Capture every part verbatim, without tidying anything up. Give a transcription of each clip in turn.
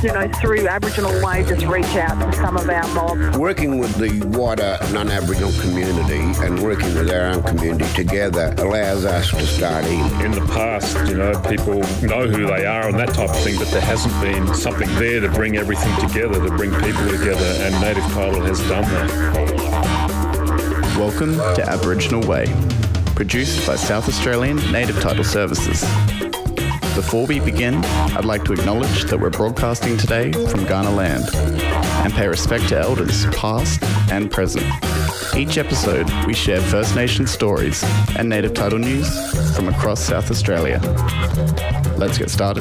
you know, through Aboriginal Way, just reach out to some of our mob. Working with the wider non-Aboriginal community and working with our own community together allows us to start in. In the past, you know, people know who they are and that type of thing, but there hasn't been something there to bring everything together, to bring people together, and Native Title has done that. Welcome to Aboriginal Way, produced by South Australian Native Title Services. Before we begin, I'd like to acknowledge that we're broadcasting today from Kaurna land and pay respect to elders past and present. Each episode, we share First Nation stories and Native Title news from across South Australia. Let's get started.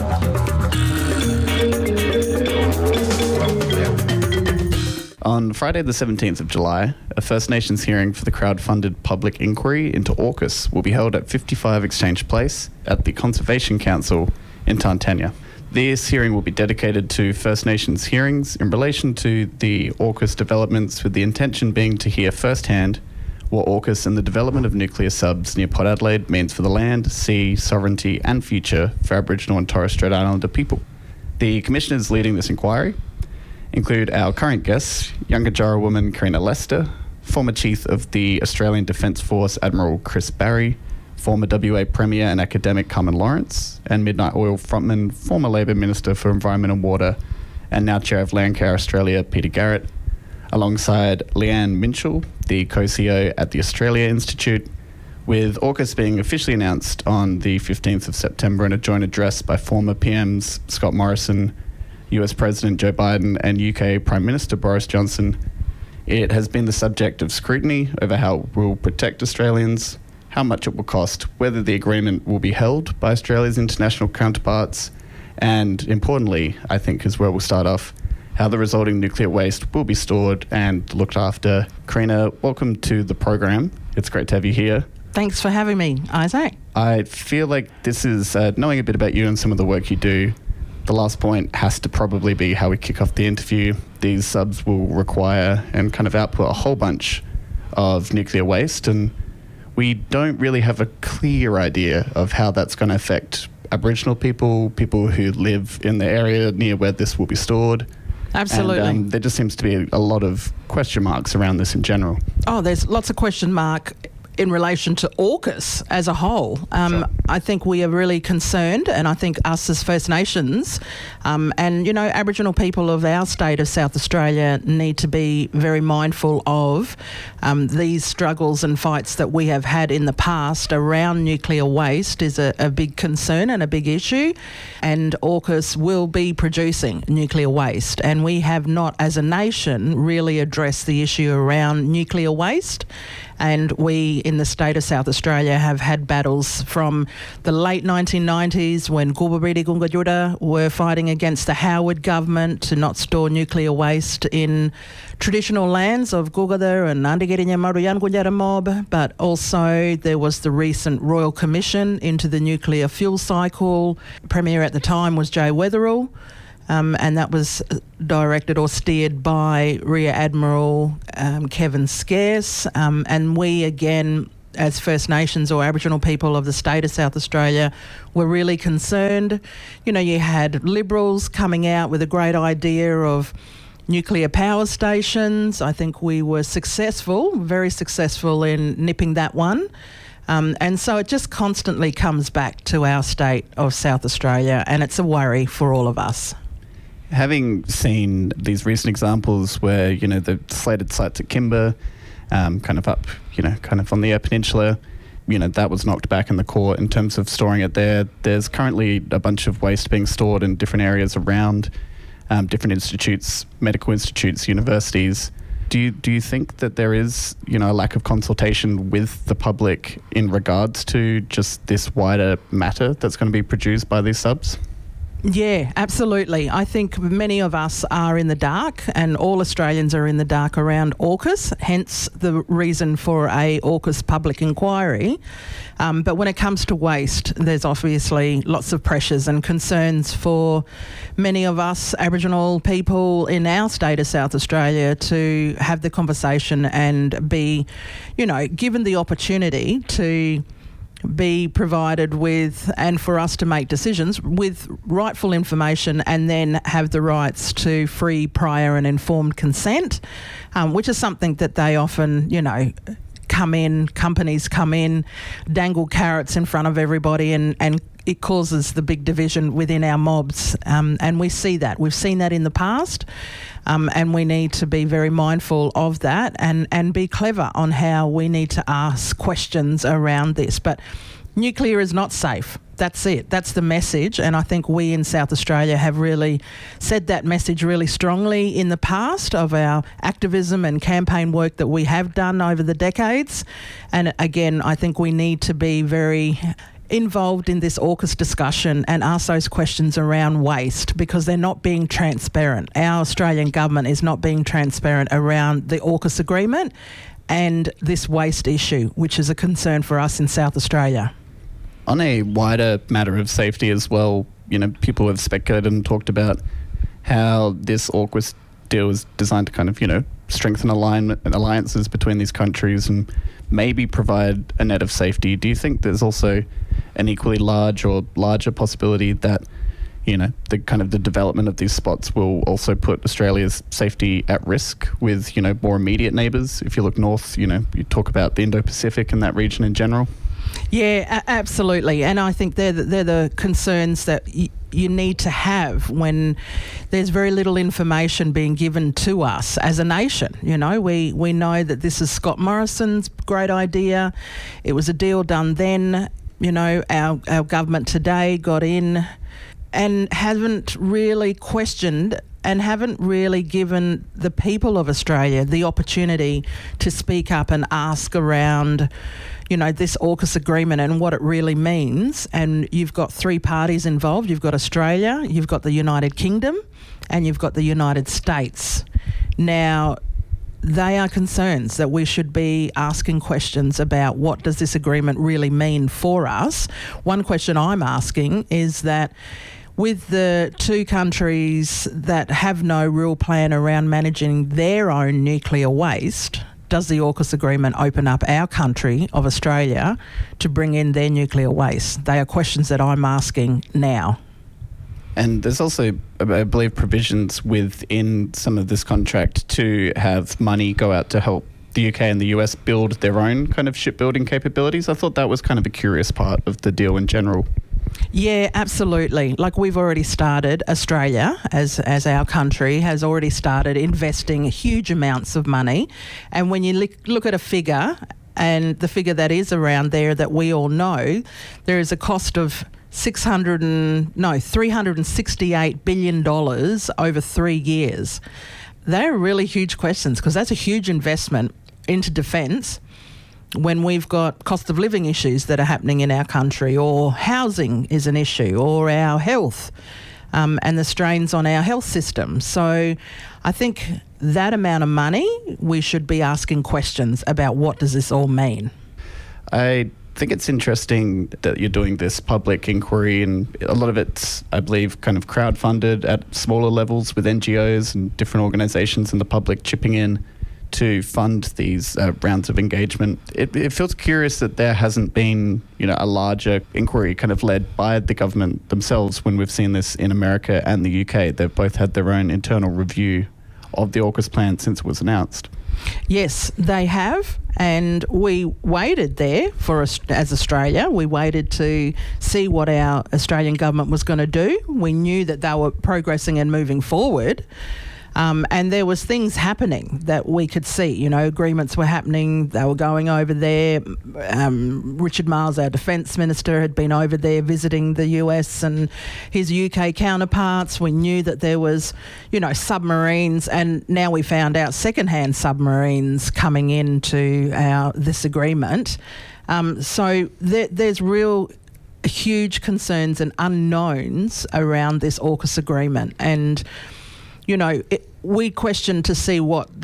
On Friday the seventeenth of July, a First Nations hearing for the crowd-funded public inquiry into AUKUS will be held at fifty-five Exchange Place at the Conservation Council in Tantanya. This hearing will be dedicated to First Nations hearings in relation to the AUKUS developments, with the intention being to hear firsthand what AUKUS and the development of nuclear subs near Port Adelaide means for the land, sea, sovereignty and future for Aboriginal and Torres Strait Islander people. The commissioners leading this inquiry include our current guests, Yungajarra woman Karina Lester, former Chief of the Australian Defence Force Admiral Chris Barry, former W A Premier and academic Carmen Lawrence, and Midnight Oil frontman, former Labor Minister for Environment and Water, and now Chair of Landcare Australia, Peter Garrett, alongside Leanne Minshall, the co-C E O at the Australia Institute, with AUKUS being officially announced on the fifteenth of September in a joint address by former P Ms Scott Morrison, U S President Joe Biden and U K Prime Minister Boris Johnson. It has been the subject of scrutiny over how it will protect Australians, how much it will cost, whether the agreement will be held by Australia's international counterparts, and importantly, I think is where we'll start off, how the resulting nuclear waste will be stored and looked after. Karina, welcome to the program. It's great to have you here. Thanks for having me, Isaac. I feel like this is, uh, knowing a bit about you and some of the work you do, the last point has to probably be how we kick off the interview. These subs will require and kind of output a whole bunch of nuclear waste, and we don't really have a clear idea of how that's going to affect Aboriginal people, people who live in the area near where this will be stored. Absolutely. And um, there just seems to be a lot of question marks around this in general. Oh, there's lots of question mark in relation to AUKUS as a whole. Um, sure. I think we are really concerned, and I think us as First Nations um, and, you know, Aboriginal people of our state of South Australia need to be very mindful of um, these struggles and fights that we have had in the past around nuclear waste is a, a big concern and a big issue, and AUKUS will be producing nuclear waste, and we have not as a nation really addressed the issue around nuclear waste. And we in the state of South Australia have had battles from the late nineteen nineties when Gubabiri Gungayuda were fighting against the Howard government to not store nuclear waste in traditional lands of Gugadar and Andigirinya Maruyan Gunyara mob, but also there was the recent Royal Commission into the nuclear fuel cycle. Premier at the time was Joe Weatherill. Um, and that was directed or steered by Rear Admiral um, Kevin Scarce. Um, and we, again, as First Nations or Aboriginal people of the state of South Australia, were really concerned. You know, you had Liberals coming out with a great idea of nuclear power stations. I think we were successful, very successful in nipping that one. Um, and so it just constantly comes back to our state of South Australia, and it's a worry for all of us. Having seen these recent examples where, you know, the slated sites at Kimber, um, kind of up, you know, kind of on the Eyre Peninsula, you know, that was knocked back in the court in terms of storing it there. There's currently a bunch of waste being stored in different areas around um, different institutes, medical institutes, universities. Do you, do you think that there is, you know, a lack of consultation with the public in regards to just this wider matter that's going to be produced by these subs? Yeah, absolutely. I think many of us are in the dark, and all Australians are in the dark around AUKUS, hence the reason for a AUKUS public inquiry. Um, but when it comes to waste, there's obviously lots of pressures and concerns for many of us Aboriginal people in our state of South Australia to have the conversation and be, you know, given the opportunity to be provided with, and for us to make decisions with rightful information, and then have the rights to free, prior and informed consent, um, which is something that they often, you know, come in, companies come in, dangle carrots in front of everybody, and, and it causes the big division within our mobs. Um, and we see that. We've seen that in the past, um, and we need to be very mindful of that and, and be clever on how we need to ask questions around this. But nuclear is not safe. That's it. That's the message. And I think we in South Australia have really said that message really strongly in the past of our activism and campaign work that we have done over the decades. And again, I think we need to be very involved in this AUKUS discussion and ask those questions around waste, because they're not being transparent. Our Australian government is not being transparent around the AUKUS agreement and this waste issue, which is a concern for us in South Australia. On a wider matter of safety as well, you know, people have speculated and talked about how this AUKUS deal is designed to kind of, you know, strengthen alignment and alliances between these countries and maybe provide a net of safety. Do you think there's also an equally large or larger possibility that, you know, the kind of the development of these spots will also put Australia's safety at risk with, you know, more immediate neighbours? If you look north, you know, you talk about the Indo-Pacific and that region in general. Yeah, a- absolutely. And I think they're the, they're the concerns that y- you need to have when there's very little information being given to us as a nation. You know, we, we know that this is Scott Morrison's great idea. It was a deal done then. You know, our, our government today got in and haven't really questioned and haven't really given the people of Australia the opportunity to speak up and ask around, you know, this AUKUS agreement and what it really means. And you've got three parties involved. You've got Australia, you've got the United Kingdom, and you've got the United States. Now, they are concerns that we should be asking questions about what does this agreement really mean for us. One question I'm asking is that with the two countries that have no real plan around managing their own nuclear waste, does the AUKUS agreement open up our country of Australia to bring in their nuclear waste? They are questions that I'm asking now. And there's also, I believe, provisions within some of this contract to have money go out to help the U K and the U S build their own kind of shipbuilding capabilities. I thought that was kind of a curious part of the deal in general. Yeah, absolutely. Like, we've already started, Australia as as our country has already started investing huge amounts of money. And when you look, look at a figure, and the figure that is around there that we all know, there is a cost of six hundred and no three hundred sixty-eight billion dollars over three years. They're really huge questions, because that's a huge investment into defence when we've got cost of living issues that are happening in our country, or housing is an issue, or our health um, and the strains on our health system. So I think that amount of money, we should be asking questions about what does this all mean. I think it's interesting that you're doing this public inquiry, and a lot of it's, I believe, kind of crowdfunded at smaller levels with N G Os and different organisations and the public chipping in to fund these uh, rounds of engagement. It, it feels curious that there hasn't been, you know, a larger inquiry kind of led by the government themselves when we've seen this in America and the U K. They've both had their own internal review of the AUKUS plan since it was announced. Yes, they have, and we waited there for us as Australia. We waited to see what our Australian government was going to do. We knew that they were progressing and moving forward. Um, and there was things happening that we could see. You know, agreements were happening. They were going over there. Um, Richard Marles, our Defence Minister, had been over there visiting the U S and his U K counterparts. We knew that there was, you know, submarines, and now we found out second-hand submarines coming into our this agreement. Um, so there, there's real huge concerns and unknowns around this AUKUS agreement. And you know, it, we questioned to see what the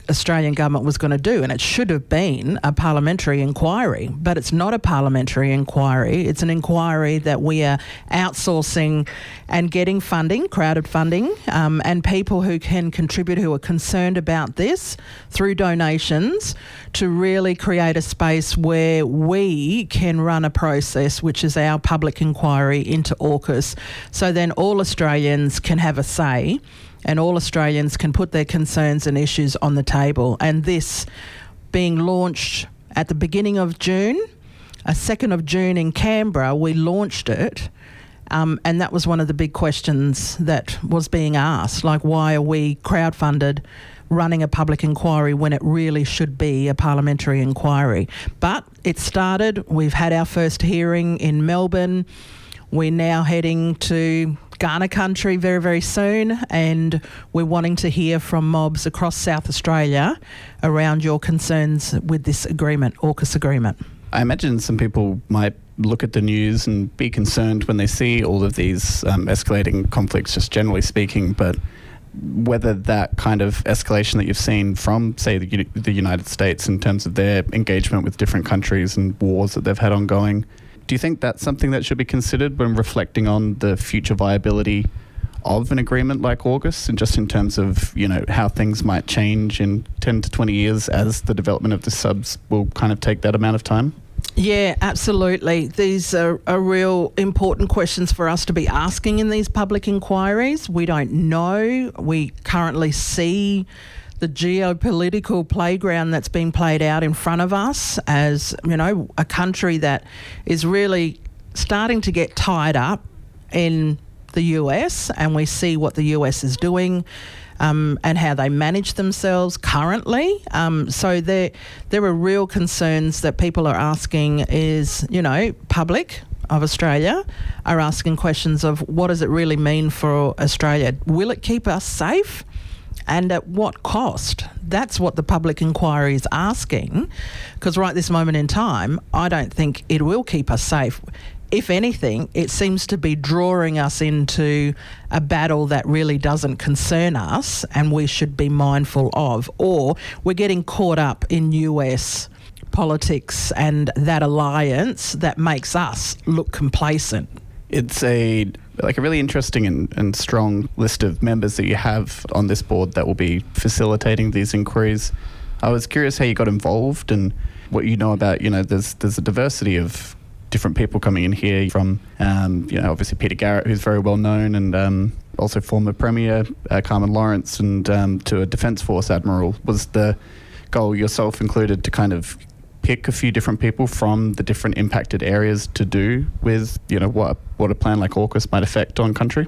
Australian government was going to do, and it should have been a parliamentary inquiry, but it's not a parliamentary inquiry. It's an inquiry that we are outsourcing and getting funding, crowded funding, um, and people who can contribute, who are concerned about this through donations, to really create a space where we can run a process which is our public inquiry into AUKUS, so then all Australians can have a say and all Australians can put their concerns and issues on the table. And this being launched at the beginning of June, a second of June in Canberra, we launched it. Um, and that was one of the big questions that was being asked, like, why are we crowdfunded running a public inquiry when it really should be a parliamentary inquiry? But it started. We've had our first hearing in Melbourne. We're now heading to Kaurna country very, very soon, and we're wanting to hear from mobs across South Australia around your concerns with this agreement, AUKUS agreement. I imagine some people might look at the news and be concerned when they see all of these um, escalating conflicts, just generally speaking, but whether that kind of escalation that you've seen from, say, the, the United States in terms of their engagement with different countries and wars that they've had ongoing, do you think that's something that should be considered when reflecting on the future viability of an agreement like AUKUS, and just in terms of, you know, how things might change in ten to twenty years as the development of the subs will kind of take that amount of time? Yeah, absolutely. These are, are real important questions for us to be asking in these public inquiries. We don't know. We currently see the geopolitical playground that's been played out in front of us as, you know, a country that is really starting to get tied up in the U S, and we see what the U S is doing um, and how they manage themselves currently. Um, so there, there are real concerns that people are asking is, you know, public of Australia are asking questions of what does it really mean for Australia? Will it keep us safe? And at what cost? That's what the public inquiry is asking, because right this moment in time, I don't think it will keep us safe. If anything, it seems to be drawing us into a battle that really doesn't concern us and we should be mindful of, or we're getting caught up in U S politics and that alliance that makes us look complacent. It's a like a really interesting and, and strong list of members that you have on this board that will be facilitating these inquiries. I was curious how you got involved and what you know about, you know, there's there's a diversity of different people coming in here from, um, you know, obviously Peter Garrett, who's very well known, and um, also former Premier uh, Carmen Lawrence, and um, to a Defence Force Admiral. Was the goal, yourself included, to kind of pick a few different people from the different impacted areas to do with, you know, what what a plan like AUKUS might affect on country?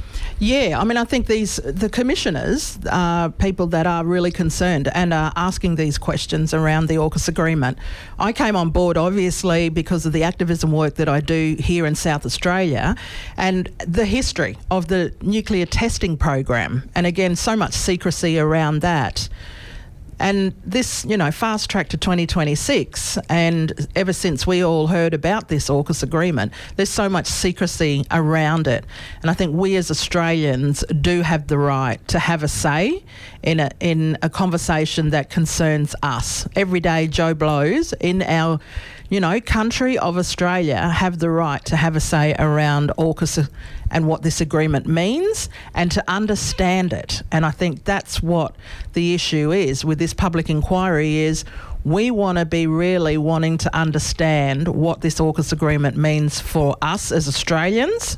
Yeah, I mean, I think these the commissioners are people that are really concerned and are asking these questions around the AUKUS agreement. I came on board, obviously, because of the activism work that I do here in South Australia and the history of the nuclear testing program. And again, so much secrecy around that. And this, you know, fast track to twenty twenty-six, and ever since we all heard about this AUKUS agreement, there's so much secrecy around it. And I think we as Australians do have the right to have a say in a, in a conversation that concerns us. Everyday Joe Blows in our, you know, country of Australia have the right to have a say around AUKUS and what this agreement means and to understand it. And I think that's what the issue is with this public inquiry is we want to be really wanting to understand what this AUKUS agreement means for us as Australians,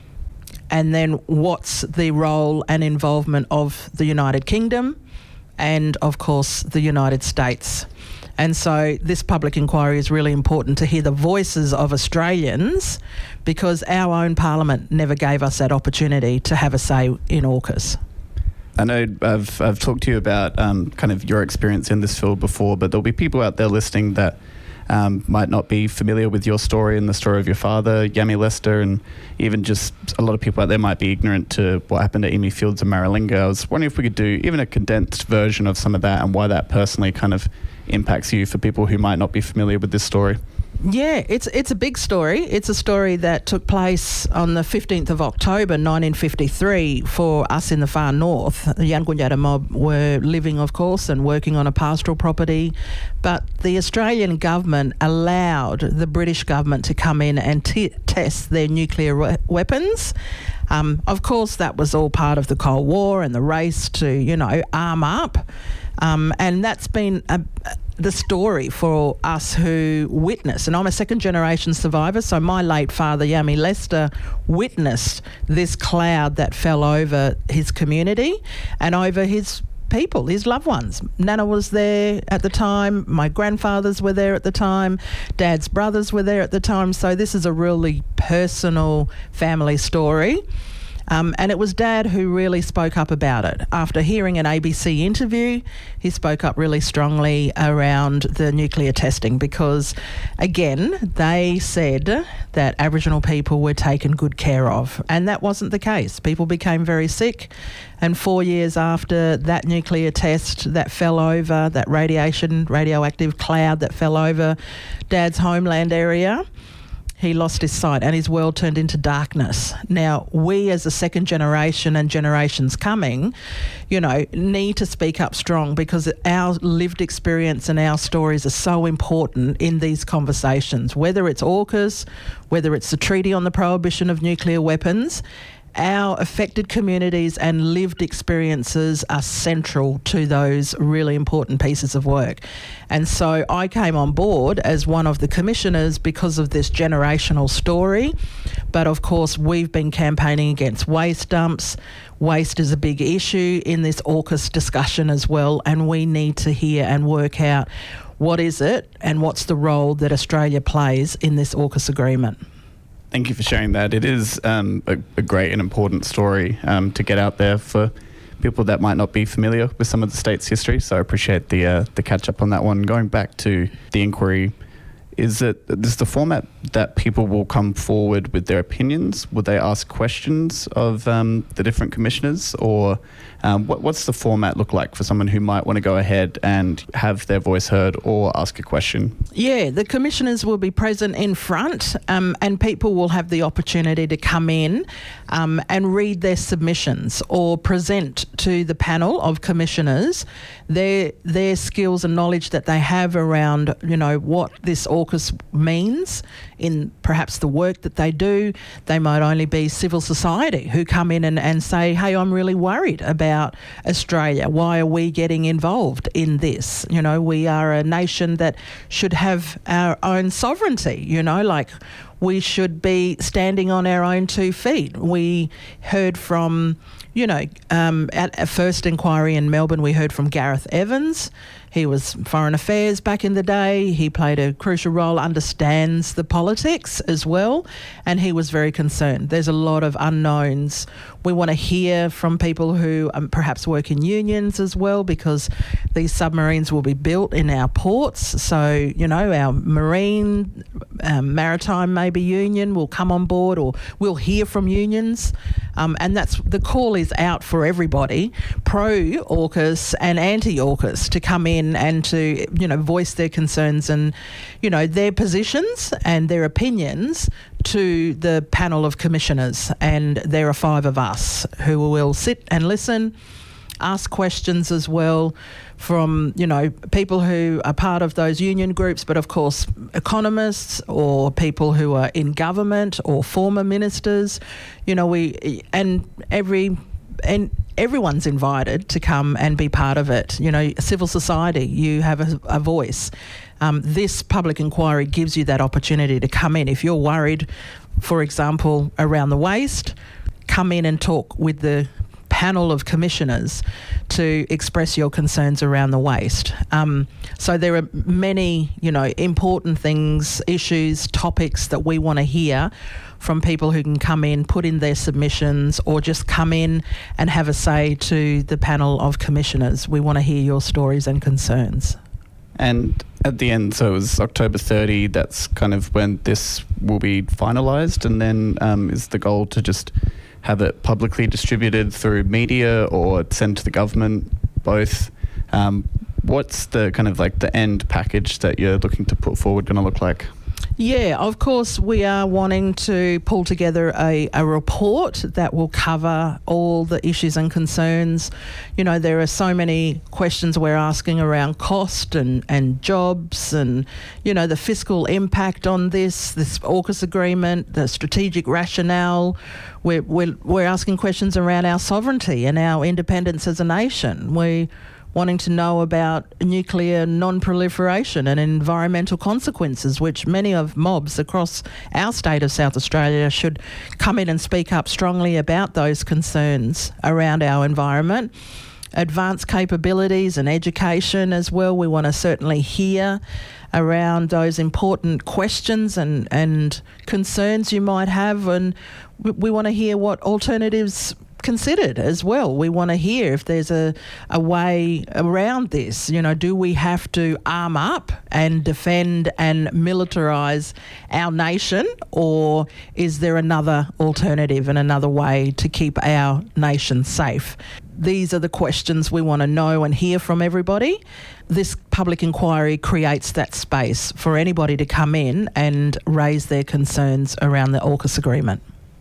and then what's the role and involvement of the United Kingdom and, of course, the United States. And so this public inquiry is really important to hear the voices of Australians, because our own Parliament never gave us that opportunity to have a say in AUKUS. I know I've I've talked to you about um, kind of your experience in this field before, but there'll be people out there listening that um, might not be familiar with your story and the story of your father, Yami Lester, and even just a lot of people out there might be ignorant to what happened at Emu Fields and Maralinga. I was wondering if we could do even a condensed version of some of that and why that personally kind of impacts you for people who might not be familiar with this story. Yeah, it's it's a big story. It's a story that took place on the fifteenth of October nineteen fifty-three for us in the far north. The Yankunytjatjara mob were living, of course, and working on a pastoral property, but the Australian government allowed the British government to come in and t- test their nuclear we- weapons. Um, of course, that was all part of the Cold War and the race to, you know, arm up. Um, and that's been a, the story for us who witnessed. And I'm a second generation survivor, so my late father, Yami Lester, witnessed this cloud that fell over his community and over his people, his loved ones. Nana was there at the time, my grandfathers were there at the time, Dad's brothers were there at the time, so this is a really personal family story. Um, and it was Dad who really spoke up about it. After hearing an A B C interview, he spoke up really strongly around the nuclear testing because, again, they said that Aboriginal people were taken good care of, and that wasn't the case. People became very sick, and four years after that nuclear test that fell over, that radiation, radioactive cloud that fell over Dad's homeland area, he lost his sight and his world turned into darkness. Now, we as a second generation and generations coming, you know, need to speak up strong because our lived experience and our stories are so important in these conversations, whether it's AUKUS, whether it's the Treaty on the Prohibition of Nuclear Weapons. Our affected communities and lived experiences are central to those really important pieces of work. And so I came on board as one of the commissioners because of this generational story. But of course, we've been campaigning against waste dumps. Waste is a big issue in this AUKUS discussion as well, and we need to hear and work out what is it and what's the role that Australia plays in this AUKUS agreement. Thank you for sharing that. It is um, a, a great and important story um, to get out there for people that might not be familiar with some of the state's history. So I appreciate the uh, the catch up on that one. Going back to the inquiry, is it is the format that people will come forward with their opinions? Would they ask questions of um, the different commissioners, or um, what, what's the format look like for someone who might want to go ahead and have their voice heard or ask a question? Yeah, the commissioners will be present in front, um, and people will have the opportunity to come in um, and read their submissions or present to the panel of commissioners their their skills and knowledge that they have around, you know, what this AUKUS means in perhaps the work that they do. They might only be civil society who come in and, and say, hey, I'm really worried about Australia. Why are we getting involved in this? You know, we are a nation that should have our own sovereignty, you know, like we should be standing on our own two feet. We heard from, you know, um, at a first inquiry in Melbourne, we heard from Gareth Evans. He was Foreign Affairs back in the day. He played a crucial role, understands the politics as well, and he was very concerned. There's a lot of unknowns. We want to hear from people who um, perhaps work in unions as well, because these submarines will be built in our ports. So, you know, our marine, um, maritime maybe union will come on board, or we'll hear from unions. Um, and that's the call is out for everybody, pro-AUKUS and anti-AUKUS, to come in and to, you know, voice their concerns and, you know, their positions and their opinions to the panel of commissioners. And there are five of us who will sit and listen, ask questions as well from, you know, people who are part of those union groups, but of course economists or people who are in government or former ministers. You know, we and every and everyone's invited to come and be part of it. You know, civil society, you have a, a voice. Um, this public inquiry gives you that opportunity to come in. If you're worried, for example, around the waste, come in and talk with the panel of commissioners to express your concerns around the waste. Um, so there are many, you know, important things, issues, topics that we want to hear from people who can come in, put in their submissions, or just come in and have a say to the panel of commissioners. We want to hear your stories and concerns. And at the end, so it was October thirtieth, that's kind of when this will be finalised, and then um, is the goal to just have it publicly distributed through media or sent to the government, both? Um, what's the kind of like the end package that you're looking to put forward going to look like? Yeah, of course, we are wanting to pull together a, a report that will cover all the issues and concerns. You know, there are so many questions we're asking around cost and, and jobs and, you know, the fiscal impact on this, this AUKUS agreement, the strategic rationale. We're, we're, we're asking questions around our sovereignty and our independence as a nation. We wanting to know about nuclear non-proliferation and environmental consequences, which many of mobs across our state of South Australia should come in and speak up strongly about those concerns around our environment. Advanced capabilities and education as well. We want to certainly hear around those important questions and, and concerns you might have, and we, we want to hear what alternatives considered as well. We want to hear if there's a, a way around this. You know, do we have to arm up and defend and militarise our nation, or is there another alternative and another way to keep our nation safe? These are the questions we want to know and hear from everybody. This public inquiry creates that space for anybody to come in and raise their concerns around the AUKUS agreement.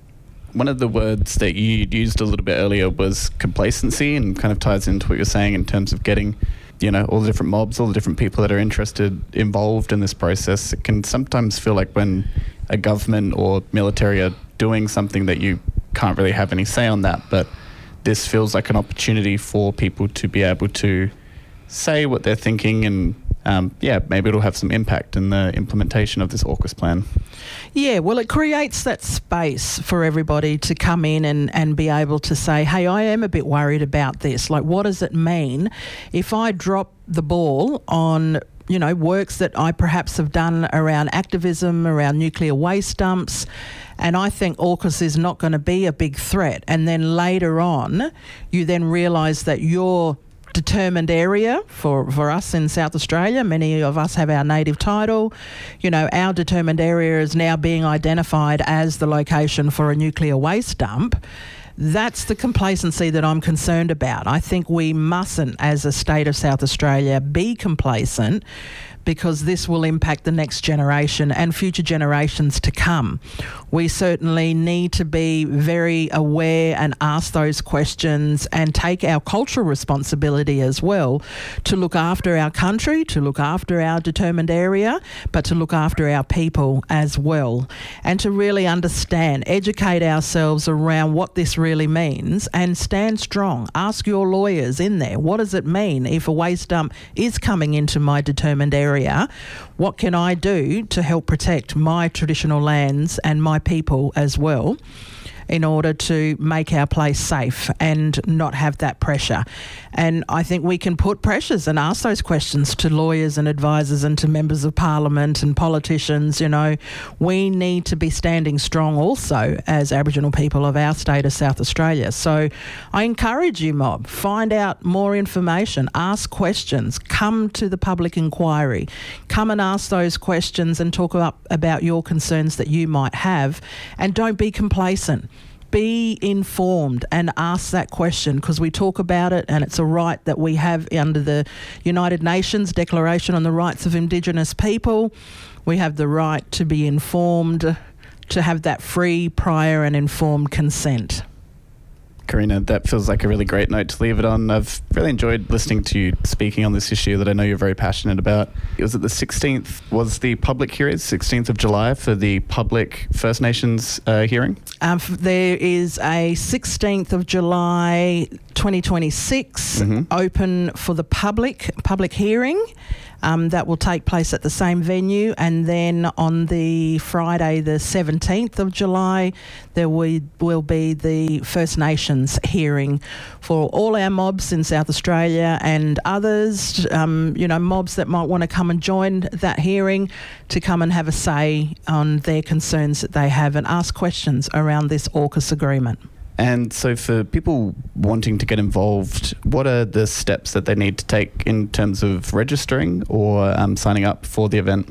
One of the words that you used a little bit earlier was complacency, and kind of ties into what you're saying in terms of getting, you know, all the different mobs, all the different people that are interested, involved in this process. It can sometimes feel like when a government or military are doing something that you can't really have any say on that, but this feels like an opportunity for people to be able to say what they're thinking, and um, yeah, maybe it'll have some impact in the implementation of this AUKUS plan. Yeah, well, it creates that space for everybody to come in and, and be able to say, hey, I am a bit worried about this. Like, what does it mean if I drop the ball on, you know, works that I perhaps have done around activism, around nuclear waste dumps, and I think AUKUS is not going to be a big threat. And then later on, you then realise that your determined area for, for us in South Australia, many of us have our native title, you know, our determined area is now being identified as the location for a nuclear waste dump. That's the complacency that I'm concerned about. I think we mustn't, as a state of South Australia, be complacent, because this will impact the next generation and future generations to come. We certainly need to be very aware and ask those questions and take our cultural responsibility as well to look after our country, to look after our determined area, but to look after our people as well, and to really understand, educate ourselves around what this really means, and stand strong. Ask your lawyers in there, what does it mean if a waste dump is coming into my determined area? Area, what can I do to help protect my traditional lands and my people as well, in order to make our place safe and not have that pressure? And I think we can put pressures and ask those questions to lawyers and advisors and to members of parliament and politicians. You know, we need to be standing strong also as Aboriginal people of our state of South Australia. So I encourage you, mob, find out more information, ask questions, come to the public inquiry, come and ask those questions and talk about, about your concerns that you might have, and don't be complacent. Be informed and ask that question, because we talk about it and it's a right that we have under the United Nations Declaration on the Rights of Indigenous People. We have the right to be informed, to have that free, prior and informed consent. Karina, that feels like a really great note to leave it on. I've really enjoyed listening to you speaking on this issue that I know you're very passionate about. It was at the sixteenth, was the public hearing, sixteenth of July for the public First Nations uh, hearing? Um, there is a sixteenth of July twenty twenty-six mm-hmm. open for the public, public hearing. Um, that will take place at the same venue, and then on the Friday the seventeenth of July there will, will be the First Nations hearing for all our mobs in South Australia and others, um, you know, mobs that might want to come and join that hearing, to come and have a say on their concerns that they have and ask questions around this AUKUS agreement. And so for people wanting to get involved, what are the steps that they need to take in terms of registering or um, signing up for the event?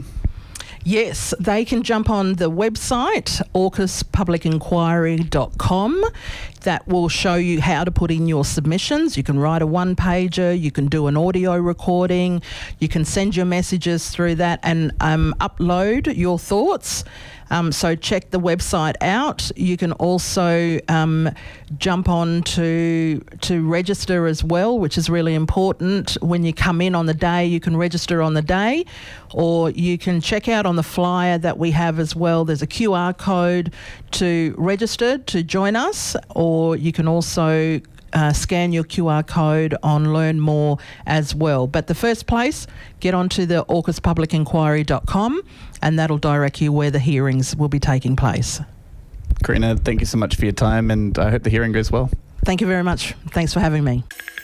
Yes, they can jump on the website, AUKUS public inquiry dot com. that will show you how to put in your submissions. You can write a one-pager, you can do an audio recording, you can send your messages through that and um, upload your thoughts. Um, so check the website out. You can also um, jump on to, to register as well, which is really important. When you come in on the day, you can register on the day, or you can check out on the flyer that we have as well. There's a Q R code to register to join us, or you can also Uh, scan your Q R code on Learn More as well. But the first place, get onto the AUKUS public inquiry dot com and that'll direct you where the hearings will be taking place. Karina, thank you so much for your time, and I hope the hearing goes well. Thank you very much. Thanks for having me.